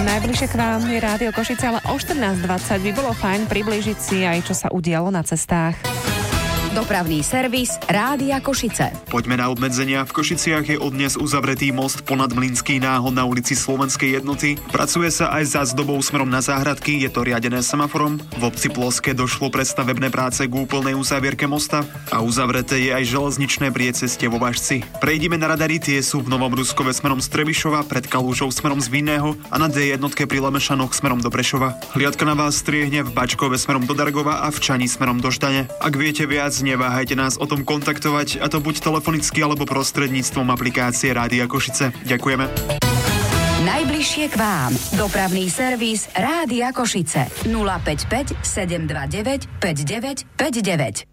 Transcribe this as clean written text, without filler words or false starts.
Najbližšie k vám je Rádio Košice, ale o 14:20 by bolo fajn priblížiť si aj, čo sa udialo na cestách. Dopravný servis Rádia Košice. Poďme na obmedzenia. V Košiciach je od dnes uzavretý most ponad Mlynský náhod na ulici Slovenskej jednoty. Pracuje sa aj za zdobou smerom na Záhradky, je to riadené semaforom. V obci Ploské došlo pre stavebné práce k úplnej uzávierke mosta a uzavreté je aj železničné priecestie vo Važci. Prejdime na radary, tie sú v Novom Ruskove smerom z Trebišova, pred Kalúžou smerom z Vinného a na D1 pri Lemešanoch smerom do Prešova. Hliadka na vás striehne v Bačkove smerom do Dargova a v Čani smerom do Ždane. Ak viete viac, neváhajte nás o tom kontaktovať, a to buď telefonicky alebo prostredníctvom aplikácie Rádia Košice. Ďakujeme. Najbližšie k vám. Dopravný servis Rádia Košice. 055 729 5959.